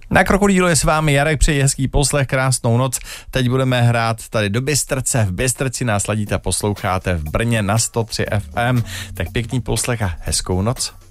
Na Krokodýlu je s vámi Jarek, přeji hezký poslech, krásnou noc. Teď budeme hrát tady do Bystrce. V Bystrci nás ladíte, posloucháte v Brně na 103 FM. Tak pěkný poslech a hezkou noc.